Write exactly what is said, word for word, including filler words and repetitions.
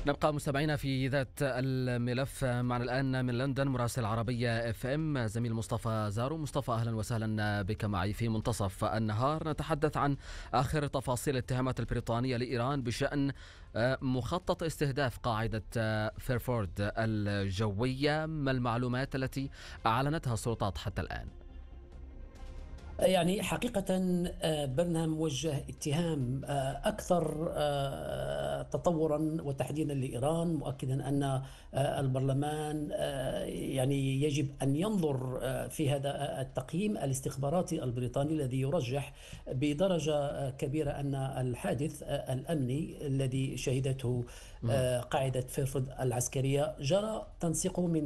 نبقى مستمعين في ذات الملف. معنا الآن من لندن مراسل عربية اف ام زميل مصطفى زارو. مصطفى، أهلا وسهلا بك معي في منتصف النهار. نتحدث عن آخر تفاصيل الاتهامات البريطانية لإيران بشأن مخطط استهداف قاعدة فيرفورد الجوية. ما المعلومات التي أعلنتها السلطات حتى الآن؟ يعني حقيقة برنامج وجه اتهام أكثر تطورا وتحديدا لإيران، مؤكدا أن البرلمان يعني يجب أن ينظر في هذا التقييم الاستخباراتي البريطاني الذي يرجح بدرجة كبيرة أن الحادث الأمني الذي شهدته قاعدة فيرفورد العسكرية جرى تنسيقه من